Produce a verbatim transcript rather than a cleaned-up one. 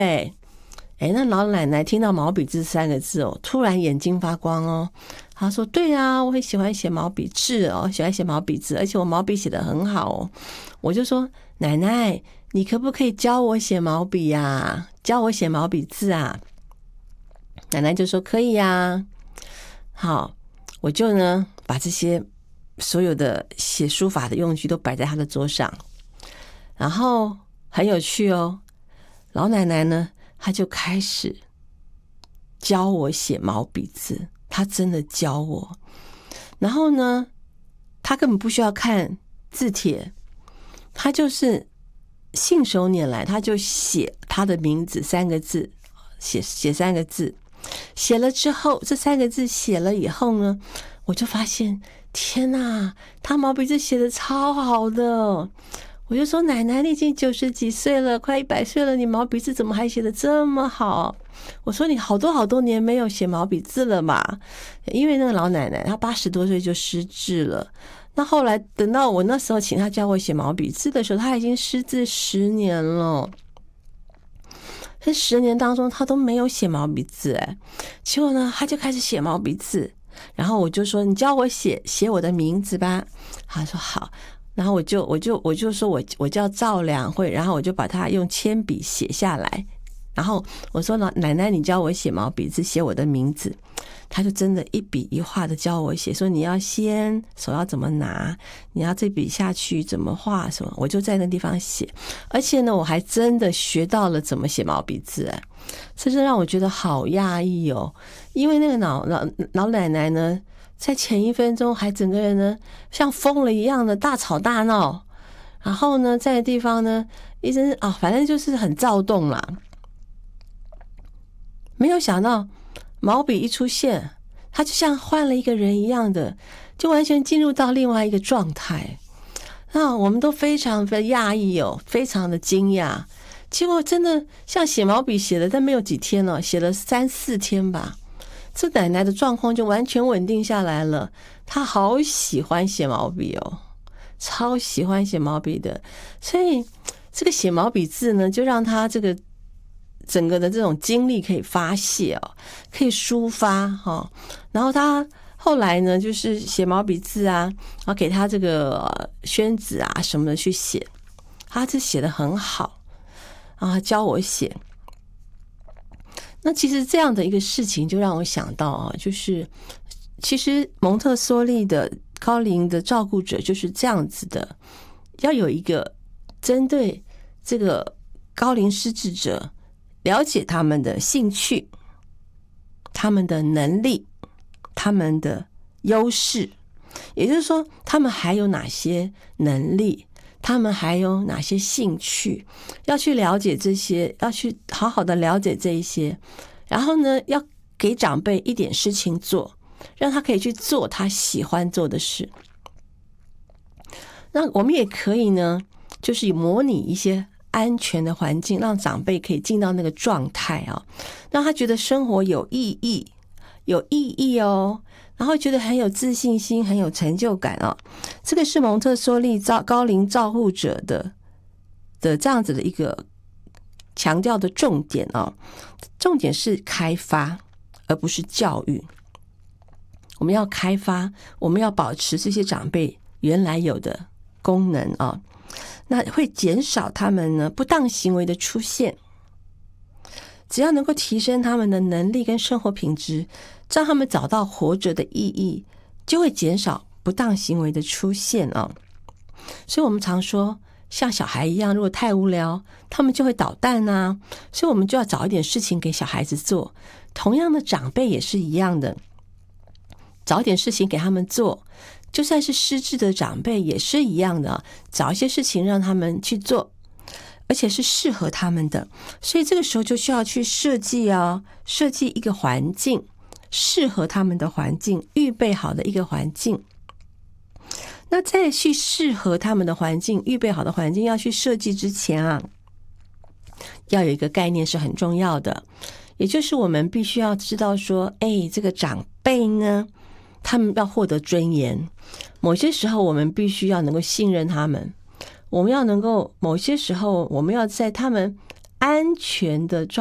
哎哎，那老奶奶听到毛笔字三个字哦，突然眼睛发光哦。她说：“对啊，我很喜欢写毛笔字哦，喜欢写毛笔字，而且我毛笔写得很好哦。”我就说：“奶奶，你可不可以教我写毛笔呀、啊？教我写毛笔字啊？”奶奶就说：“可以呀、啊。”好，我就呢把这些所有的写书法的用具都摆在她的桌上，然后很有趣哦，老奶奶呢，她就开始教我写毛笔字，她真的教我。然后呢，她根本不需要看字帖，她就是信手拈来，她就写她的名字三个字，写写三个字，写了之后，这三个字写了以后呢，我就发现，天哪，她毛笔字写得超好的。我就说，奶奶，你已经九十几岁了，快一百岁了，你毛笔字怎么还写得这么好？我说你好多好多年没有写毛笔字了嘛，因为那个老奶奶她八十多岁就失智了。那后来等到我那时候请她教我写毛笔字的时候，她已经失智十年了。这十年当中，她都没有写毛笔字，哎，结果呢，她就开始写毛笔字。然后我就说，你教我写写我的名字吧。她说好。然后我就我就我就说我我叫赵良慧，然后我就把它用铅笔写下来。然后我说奶奶，你教我写毛笔字，写我的名字。他就真的一笔一画的教我写，说你要先手要怎么拿，你要这笔下去怎么画什么，我就在那地方写。而且呢，我还真的学到了怎么写毛笔字，哎，这是让我觉得好讶异哦。因为那个老老老奶奶呢，在前一分钟还整个人呢像疯了一样的大吵大闹，然后呢在地方呢一直啊，反正就是很躁动啦。没有想到毛笔一出现，他就像换了一个人一样的，就完全进入到另外一个状态。那我们都非常的讶异哦，非常的惊讶。结果真的像写毛笔写了，但没有几天了，写了三四天吧，这奶奶的状况就完全稳定下来了。她好喜欢写毛笔哦，超喜欢写毛笔的。所以这个写毛笔字呢，就让她这个整个的这种精力可以发泄哦，可以抒发哈、哦。然后他后来呢，就是写毛笔字啊，然后给他这个宣纸啊什么的去写，他这写得很好啊，教我写。那其实这样的一个事情，就让我想到啊，就是其实蒙特梭利的高龄的照顾者就是这样子的，要有一个针对这个高龄失智者。了解他们的兴趣，他们的能力，他们的优势，也就是说他们还有哪些能力，他们还有哪些兴趣，要去了解这些，要去好好的了解这一些。然后呢，要给长辈一点事情做，让他可以去做他喜欢做的事。那我们也可以呢，就是模拟一些安全的环境，让长辈可以进到那个状态啊，让他觉得生活有意义，有意义哦，然后觉得很有自信心，很有成就感啊。这个是蒙特梭利照高龄照护者的的这样子的一个强调的重点啊，重点是开发，而不是教育。我们要开发，我们要保持这些长辈原来有的功能啊。那会减少他们呢不当行为的出现，只要能够提升他们的能力跟生活品质，让他们找到活着的意义，就会减少不当行为的出现啊。所以我们常说，像小孩一样，如果太无聊，他们就会捣蛋啊。所以我们就要找一点事情给小孩子做。同样的，长辈也是一样的，找一点事情给他们做。就算是失智的长辈也是一样的，找一些事情让他们去做，而且是适合他们的。所以这个时候就需要去设计啊，设计一个环境，适合他们的环境，预备好的一个环境。那在去适合他们的环境，预备好的环境要去设计之前啊，要有一个概念是很重要的，也就是我们必须要知道说，哎，这个长辈呢，他们要获得尊严，某些时候我们必须要能够信任他们，我们要能够某些时候我们要在他们安全的状